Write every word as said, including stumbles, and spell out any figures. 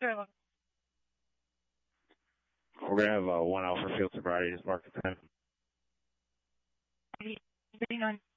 Sterling. We're going to have uh, one hour for field sobriety. Just mark the time. eighty-nine.